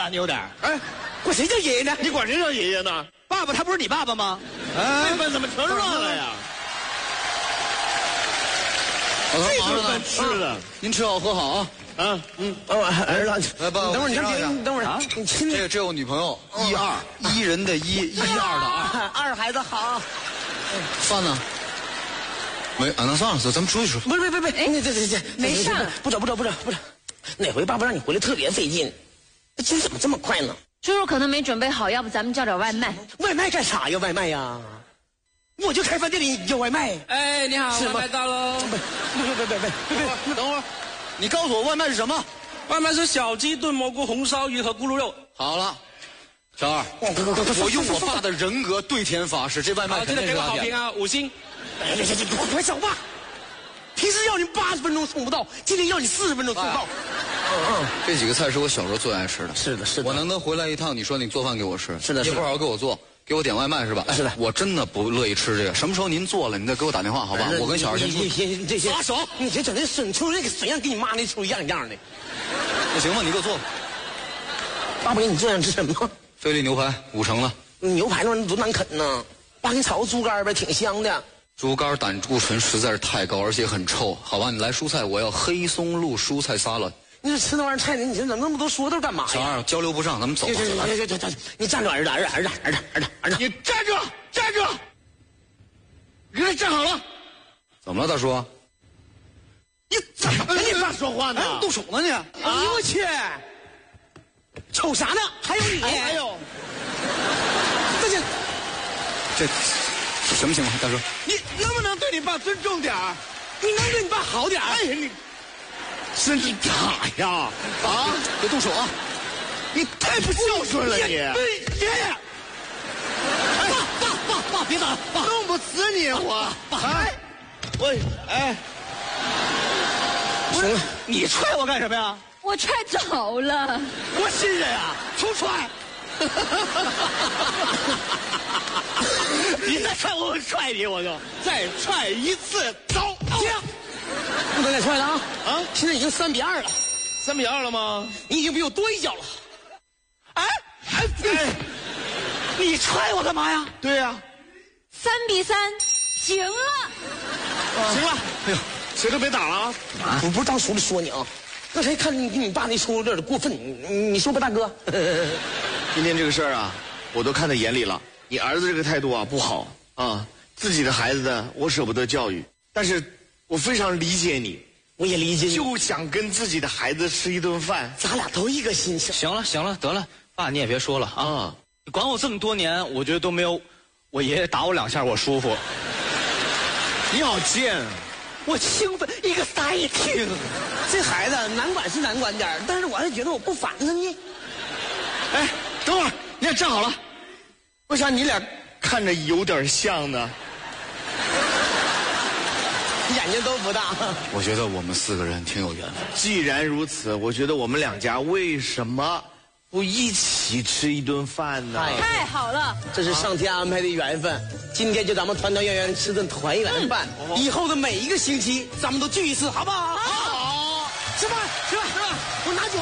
了，你有点。 哎， 管谁叫爷爷呢？ 你管谁叫爷爷呢？ 爸爸他不是你爸爸吗？ 辈分怎么全乱了呀？ 老头忙着呢， 吃的， 您吃好喝好啊。 啊， 儿子， 来，爸， 等会儿你先让一下看，等会儿你亲这我女朋友1、2，伊人的伊，1、2的2。 二孩子好。 饭呢？没啊，那算了，咱们出去吃。 不是，这， 没事儿不找。哪回爸爸让你回来特别费劲，今天怎么这么快呢？ 猪肉可能没准备好，要不咱们叫点外卖？ 外卖干啥呀？外卖呀？我就开饭店里叫外卖。 哎，你好，外卖到喽。 别，等会儿，你告诉我外卖是什么？ 外卖是小鸡炖蘑菇、红烧鱼和咕噜肉。 好了，小二，我用我爸的人格对天发誓，这外卖好，记得给我好评啊，5星。 快小爸！平时要你80分钟送不到，今天要你40分钟送到。 这几个菜是我小时候最爱吃的。 是的。 我能不能回来一趟？你说你做饭给我吃。 是的。 一会儿好好给我做，给我点外卖是吧？ 是的。 我真的不乐意吃这个。什么时候您做了，你再给我打电话好吧？我跟小二先出去。 这些撒手！你这整那损出那个怎样跟你妈那出一样的。 那行吧，你给我做吧。 爸爸给你做样吃什么？ 菲力牛排5成了。 牛排那玩意儿多难啃呢。爸给你炒个猪肝呗，挺香的。 猪肝胆固醇实在是太高，而且很臭。好吧，你来蔬菜，我要黑松露蔬菜沙拉。 你这吃那玩意儿菜，你这怎么那么多说头干嘛呀？ 小二交流不上，咱们走吧。 行，你站住，儿子， 你站住！你给他站好了。 怎么了，大叔？ 你怎么跟你爸说话呢？ 动手呢你？ 哎呦我去！瞅啥呢？还有你！ 哎呦， 这什么情况，大叔？ 你能不能对你爸尊重点儿？ 你能对你爸好点？ 哎呀，你真是傻呀！啊， 别动手啊！ 你太不孝顺了，你！ 爷爷！爸，别打！爸， 弄不死你我！ 行了，你踹我干什么呀？ 我踹着了。 我信任啊！重踹！你再踹我踹你，我就再踹一次，走！ 停！不能再踹了啊！现在已经3比2了。 3比2了吗？ 你已经比我多一脚了。你踹我干嘛呀？ 对呀。 3比3，行了。 行了，哎呦，谁都别打了啊！ 我不是当叔的说你啊，刚才看你爸那说有点过分，你说吧，大哥。 今天这个事儿啊，我都看在眼里了。你儿子这个态度啊不好啊，自己的孩子呢，我舍不得教育，但是我非常理解你， 我也理解你， 就想跟自己的孩子吃一顿饭。 咱俩都一个心情。 行了，得了，爸你也别说了啊！你管我这么多年，我觉得都没有我爷爷打我2下我舒服。 你好贱！ 我兴奋一个塞听，这孩子难管是难管点，但是我还觉得我不烦他呢。 哎，等会儿，你俩站好了。为啥你俩看着有点像呢？ 眼睛都不大。 我觉得我们4个人挺有缘分。 既然如此，我觉得我们2家为什么不一起吃一顿饭呢？ 太好了， 这是上天安排的缘分。今天就咱们团团圆圆吃顿团圆饭，以后的每一个星期咱们都聚一次，好不好？好，吃饭，我拿酒。